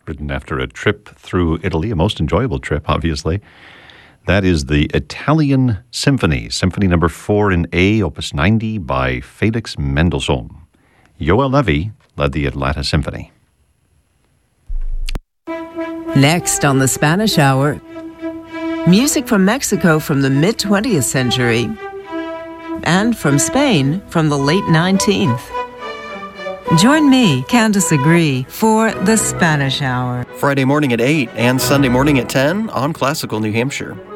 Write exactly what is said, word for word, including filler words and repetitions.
written after a trip through Italy, a most enjoyable trip, obviously. That is the Italian Symphony, Symphony number four in A, opus ninety by Felix Mendelssohn. Yoel Levy led the Atlanta Symphony. Next on the Spanish Hour, music from Mexico from the mid-twentieth century and from Spain from the late nineteenth. Join me, Candace Agree, for the Spanish Hour. Friday morning at eight and Sunday morning at ten on Classical New Hampshire.